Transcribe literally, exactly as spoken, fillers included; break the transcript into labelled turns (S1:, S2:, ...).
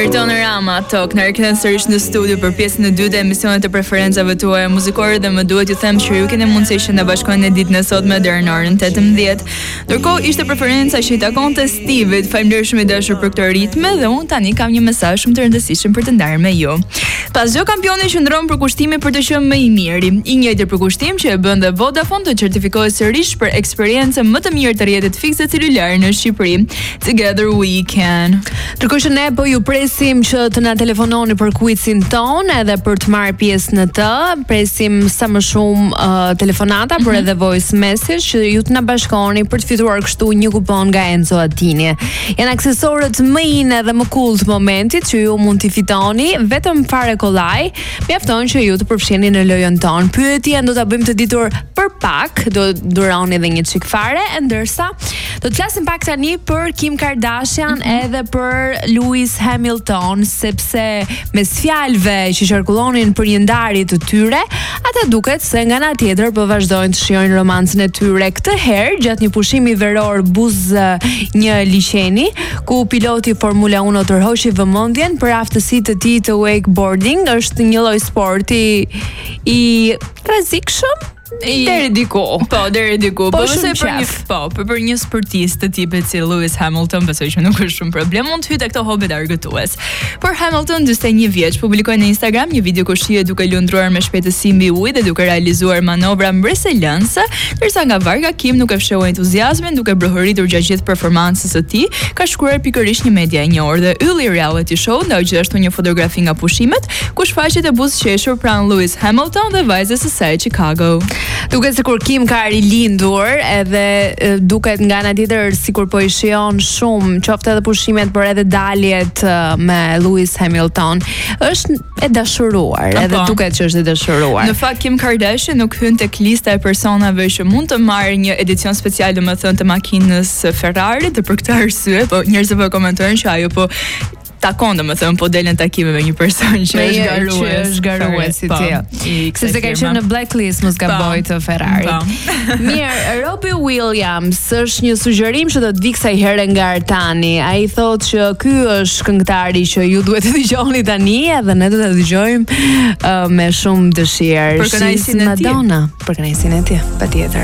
S1: Tony Rama Tok në rikëthen sërish në studio për pjesën e dytë e emisionet të preferencave tuaja muzikore dhe më duhet ju them që ju keni mundësi që na bashkojnë në ditën e sotme deri në orën tetëmbëdhjetë. Ndërkohë ishte preferenca që i takonte Steve-it. Faleminderit shumë i dashur për këtë ritme dhe unë tani kam një mesazh shumë të rëndësishëm për të ndarë me ju. Pas çdo kampioni qëndron për kushtimin për të qenë më i miri. I njëjti përkushtim që e bën dhe Vodafone të certifikohet sërish për eksperiencën më të mirë të rrjetit fikse celulare në Shqipëri. Together we can.
S2: Ndërkohë që ne po ju presim që të na telefononi për quizin ton edhe për të marrë pjesë në të, presim sa më shumë uh, telefonata, mm-hmm. por edhe voice message që ju të na bashkoni për të fituar kështu një kupon nga Enzo Attini. Janë aksesorët më in edhe më cool të momentit që ju mund t'i fitoni, vetëm fare kollaj, mjafton që ju të përfshiheni në lojën ton. Pyetjen do ta bëjmë të ditur për pak, do duroni edhe një çik fare, ndërsa do të flasim pak tani për Kim Kardashian mm-hmm. edhe për Lewis Hamilton, sepse mes fjalëve që qarkullonin për një ndarje të tyre, ata duket se nga ana tjetër po vazhdojnë të shijojnë romancën e tyre. Këtë herë gjatë një pushimi veror buz një liçeni, ku piloti Formula uno tërhoqi vëmendjen për aftësitë e tij të wakeboarding, është një lloj sporti i rrezikshëm. Deri diku.
S1: Po, deri diku.
S2: Po,
S1: po
S2: shumë
S1: për një, po, për, për një sportist të tipit si Lewis Hamilton, besoj që nuk është shumë problem, mund të hyjë tek këto hobi të argëtues. Por Hamilton, dyzet e një vjeç, publikoi në Instagram një video ku shihet duke lundruar me shpejtësi mbi ujë dhe duke realizuar manovra mbreselënse, ndërsa nga varga Kim nuk e fsheu entuziazmin duke brohëritur gjatë gjithë performancës së tij, ka shkruar pikërisht një media e njohur dhe ylli reality show ndaj gjithashtu një fotografi nga pushimet, ku shfaqet e buzëqeshur pranë Lewis Hamilton dhe vajzës së saj Chicago.
S2: Duket sikur Kim ka rilindur edhe duket nga ana tjetër sikur po i shijon shumë qoftë edhe pushimet por edhe daljet me Lewis Hamilton. Është e dashuruar, edhe
S1: Apo.
S2: duket që është e dashuruar.
S1: Në fakt Kim Kardashian nuk hyn tek lista e personave që mund të marrë një edicion special, domethënë të makinës Ferrari, dhe për këtë arsye, po njerëzit po komentojnë që ajo po takon, domethënë po delen takime me një person që
S2: Me
S1: është
S2: një-
S1: garues,
S2: që është garues si ti. Sepse ka qenë në blacklist mos gaboj të Ferrari. Mirë, Robbie Williams është një sugjerim që do të vi kësaj here nga Artani. Ai thotë që ky është këngëtari që ju duhet të dëgjoni tani edhe ne do ta dëgjojmë uh, me shumë dëshirë.
S1: Për kënaqësinë e tij.
S2: Madonna, për kënaqësinë e tij, patjetër.